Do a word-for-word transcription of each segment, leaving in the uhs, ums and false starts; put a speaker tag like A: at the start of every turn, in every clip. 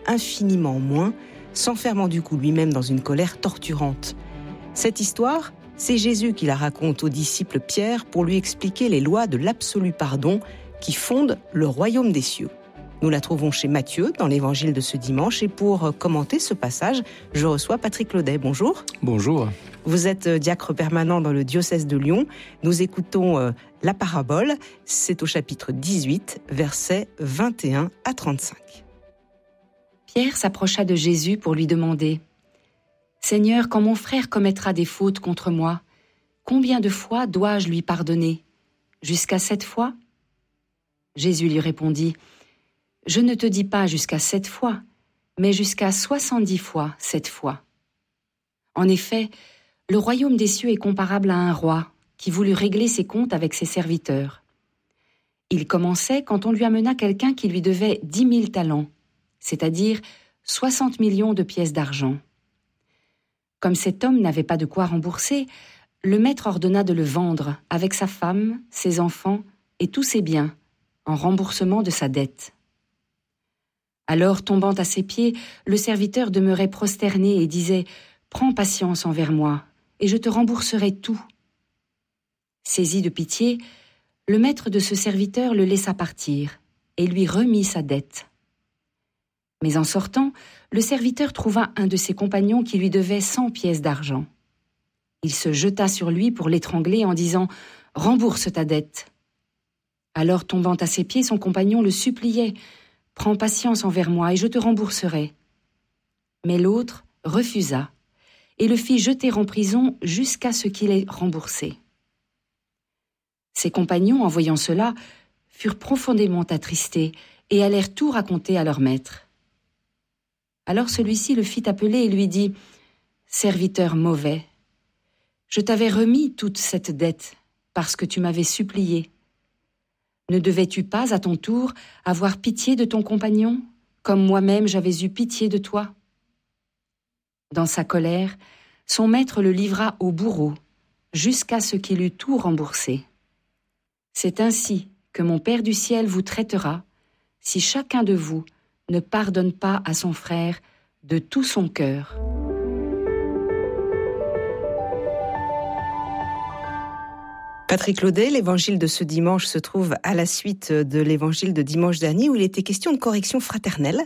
A: infiniment moins, s'enfermant du coup lui-même dans une colère torturante. Cette histoire, c'est Jésus qui la raconte au disciple Pierre pour lui expliquer les lois de l'absolu pardon qui fondent le royaume des cieux. Nous la trouvons chez Matthieu, dans l'évangile de ce dimanche. Et pour commenter ce passage, je reçois Patrick Laudet. Bonjour.
B: Bonjour.
A: Vous êtes diacre permanent dans le diocèse de Lyon. Nous écoutons euh, la parabole. C'est au chapitre dix-huit, versets vingt et un à trente-cinq.
C: Pierre s'approcha de Jésus pour lui demander « Seigneur, quand mon frère commettra des fautes contre moi, combien de fois dois-je lui pardonner ? Jusqu'à sept fois ?» Jésus lui répondit « Je ne te dis pas jusqu'à sept fois, mais jusqu'à soixante-dix fois sept fois. » En effet, le royaume des cieux est comparable à un roi qui voulut régler ses comptes avec ses serviteurs. Il commençait quand on lui amena quelqu'un qui lui devait dix mille talents, c'est-à-dire soixante millions de pièces d'argent. Comme cet homme n'avait pas de quoi rembourser, le maître ordonna de le vendre avec sa femme, ses enfants et tous ses biens, en remboursement de sa dette. Alors, tombant à ses pieds, le serviteur demeurait prosterné et disait « Prends patience envers moi, et je te rembourserai tout. » Saisi de pitié, le maître de ce serviteur le laissa partir et lui remit sa dette. Mais en sortant, le serviteur trouva un de ses compagnons qui lui devait cent pièces d'argent. Il se jeta sur lui pour l'étrangler en disant « Rembourse ta dette. » Alors, tombant à ses pieds, son compagnon le suppliait « Prends patience envers moi et je te rembourserai. » Mais l'autre refusa et le fit jeter en prison jusqu'à ce qu'il ait remboursé. Ses compagnons, en voyant cela, furent profondément attristés et allèrent tout raconter à leur maître. Alors celui-ci le fit appeler et lui dit « Serviteur mauvais, je t'avais remis toute cette dette parce que tu m'avais supplié. Ne devais-tu pas, à ton tour, avoir pitié de ton compagnon, comme moi-même j'avais eu pitié de toi ?» Dans sa colère, son maître le livra au bourreau, jusqu'à ce qu'il eût tout remboursé. C'est ainsi que mon Père du ciel vous traitera, si chacun de vous ne pardonne pas à son frère de tout son cœur.
A: Patrick Laudet, l'évangile de ce dimanche se trouve à la suite de l'évangile de dimanche dernier où il était question de correction fraternelle.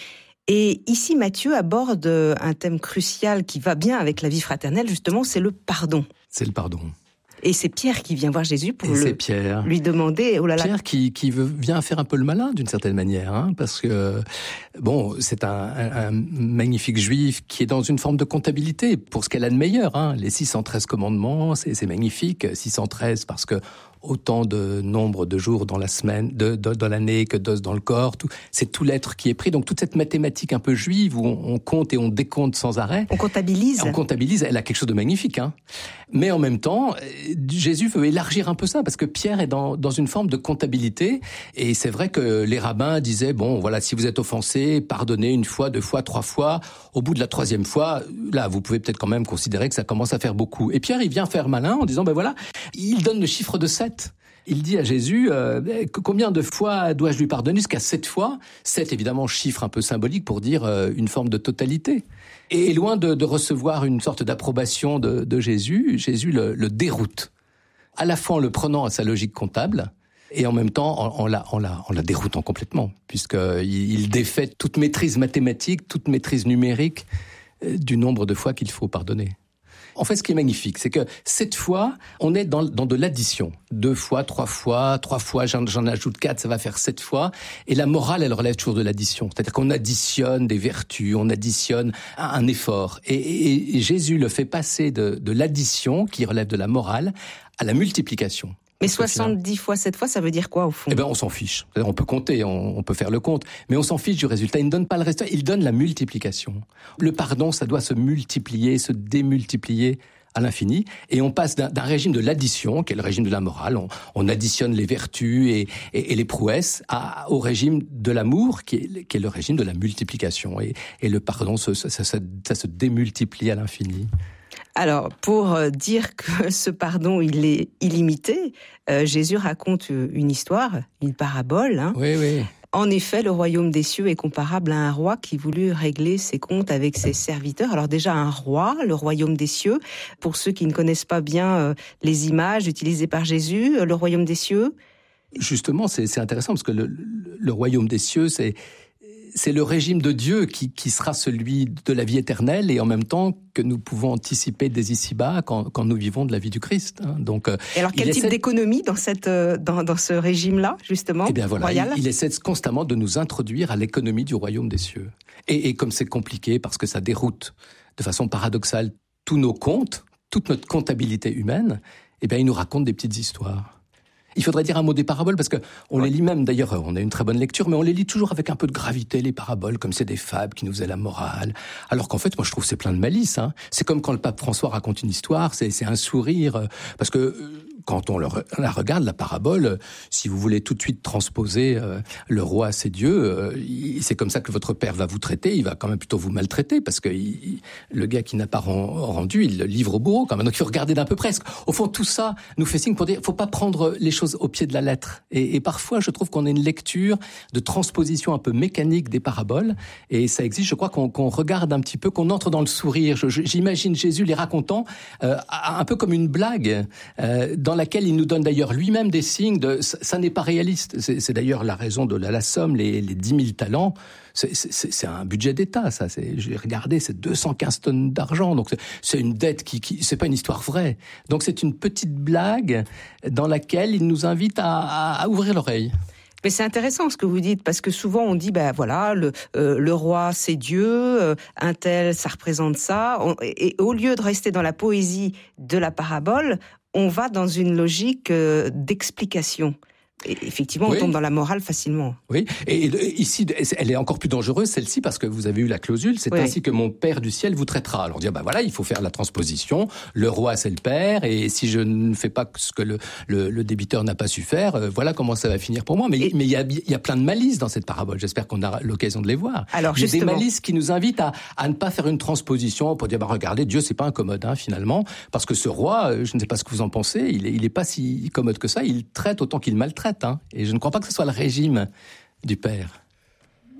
A: Et ici, Matthieu aborde un thème crucial qui va bien avec la vie fraternelle, justement, c'est le pardon.
B: C'est le pardon.
A: Et c'est Pierre qui vient voir Jésus pour
B: Et
A: le,
B: c'est Pierre.
A: lui demander... Oh là là.
B: Pierre qui, qui veut, vient faire un peu le malin, d'une certaine manière, hein, parce que, bon, c'est un, un, un magnifique juif qui est dans une forme de comptabilité pour ce qu'elle a de meilleur. Hein. Les six cent treize commandements, c'est, c'est magnifique. six cent treize parce que autant de nombre de jours dans la semaine, de, de, dans l'année que d'os dans le corps, tout, c'est tout l'être qui est pris. Donc toute cette mathématique un peu juive où on, on compte et on décompte sans arrêt.
A: On comptabilise.
B: On comptabilise, elle a quelque chose de magnifique. Hein. Mais en même temps, Jésus veut élargir un peu ça, parce que Pierre est dans, dans une forme de comptabilité. Et c'est vrai que les rabbins disaient, bon, voilà, si vous êtes offensé, pardonnez une fois, deux fois, trois fois. Au bout de la troisième fois, là, vous pouvez peut-être quand même considérer que ça commence à faire beaucoup. Et Pierre, il vient faire malin en disant, ben voilà, il donne le chiffre de sept. Il dit à Jésus, euh, combien de fois dois-je lui pardonner ? Jusqu'à sept fois. Sept, évidemment, chiffre un peu symbolique pour dire euh, une forme de totalité. Et loin de, de recevoir une sorte d'approbation de, de Jésus, Jésus le, le déroute. À la fois en le prenant à sa logique comptable, et en même temps en, en, la, en, la, en la déroutant complètement, puisqu'il il défait toute maîtrise mathématique, toute maîtrise numérique euh, du nombre de fois qu'il faut pardonner. En fait, ce qui est magnifique, c'est que cette fois, on est dans, dans de l'addition. Deux fois, trois fois, trois fois, j'en, j'en ajoute quatre, ça va faire sept fois. Et la morale, elle relève toujours de l'addition. C'est-à-dire qu'on additionne des vertus, on additionne un, un effort. Et, et, et Jésus le fait passer de, de l'addition, qui relève de la morale, à la multiplication.
A: Mais soixante-dix fois, sept fois, ça veut dire quoi au fond ?
B: Eh ben, on s'en fiche. On peut compter, on, on peut faire le compte, mais on s'en fiche du résultat. Il ne donne pas le résultat, il donne la multiplication. Le pardon, ça doit se multiplier, se démultiplier à l'infini, et on passe d'un, d'un régime de l'addition, qui est le régime de la morale, on, on additionne les vertus et, et, et les prouesses, à, au régime de l'amour, qui est, qui est le régime de la multiplication. Et, et le pardon, ça, ça, ça, ça se démultiplie à l'infini.
A: Alors, pour dire que ce pardon, il est illimité, euh, Jésus raconte une histoire, une parabole. Hein.
B: Oui, oui.
A: En effet, le royaume des cieux est comparable à un roi qui voulut régler ses comptes avec ses serviteurs. Alors déjà, un roi, le royaume des cieux, pour ceux qui ne connaissent pas bien euh, les images utilisées par Jésus, le royaume des cieux.
B: Justement, c'est, c'est intéressant parce que le, le, le royaume des cieux, c'est... C'est le régime de Dieu qui, qui sera celui de la vie éternelle et en même temps que nous pouvons anticiper dès ici-bas quand, quand nous vivons de la vie du Christ. Donc,
A: et alors, quel type essaie... d'économie dans, cette, dans, dans ce régime-là, justement,
B: eh bien, voilà,
A: royal ?
B: il, il essaie constamment de nous introduire à l'économie du royaume des cieux. Et, et comme c'est compliqué, parce que ça déroute de façon paradoxale tous nos comptes, toute notre comptabilité humaine, eh bien, il nous raconte des petites histoires. Il faudrait dire un mot des paraboles, parce que on ouais. les lit même, d'ailleurs, on a une très bonne lecture, mais on les lit toujours avec un peu de gravité, les paraboles, comme c'est des fables qui nous faisaient la morale. Alors qu'en fait, moi, je trouve que c'est plein de malice, hein. C'est comme quand le pape François raconte une histoire, c'est, c'est un sourire, parce que quand on le, la regarde, la parabole, si vous voulez tout de suite transposer euh, le roi, c'est Dieu, euh, il, c'est comme ça que votre père va vous traiter, il va quand même plutôt vous maltraiter, parce que il, le gars qui n'a pas rendu, il le livre au bourreau quand même. Donc il faut regarder d'un peu presque. Au fond, tout ça nous fait signe pour dire, faut pas prendre les choses au pied de la lettre. Et, et parfois, je trouve qu'on a une lecture de transposition un peu mécanique des paraboles, et ça exige, je crois, qu'on, qu'on regarde un petit peu, qu'on entre dans le sourire. Je, je, j'imagine Jésus les racontant euh, un peu comme une blague, euh, dans laquelle il nous donne d'ailleurs lui-même des signes de ça, ça n'est pas réaliste. C'est, c'est d'ailleurs la raison de la, la somme, les, les dix mille talents. C'est, c'est, c'est un budget d'État, ça. C'est, j'ai regardé, c'est deux cent quinze tonnes d'argent. Donc c'est, c'est une dette qui, qui, c'est pas une histoire vraie. Donc c'est une petite blague dans laquelle il nous invite à, à, à ouvrir l'oreille.
A: Mais c'est intéressant ce que vous dites, parce que souvent on dit, ben voilà, le, euh, le roi c'est Dieu, euh, un tel ça représente ça, on, et, et au lieu de rester dans la poésie de la parabole, on va dans une logique euh, d'explication. Et effectivement, oui. On tombe dans la morale facilement.
B: Oui, et, et ici, elle est encore plus dangereuse, celle-ci, parce que vous avez eu la clausule, c'est oui. ainsi que mon Père du ciel vous traitera. Alors, dire, ben voilà, il faut faire la transposition, le roi, c'est le Père, et si je ne fais pas ce que le, le, le débiteur n'a pas su faire, euh, voilà comment ça va finir pour moi. Mais il mais y, a, y a plein de malices dans cette parabole, j'espère qu'on a l'occasion de les voir.
A: Alors,
B: il y a
A: justement...
B: des malices qui nous invitent à, à ne pas faire une transposition pour dire, ben regardez, Dieu, c'est pas un commode, hein, finalement, parce que ce roi, je ne sais pas ce que vous en pensez, il est, il est pas si commode que ça, il traite autant qu'il maltraite, hein, et je ne crois pas que ce soit le régime du Père.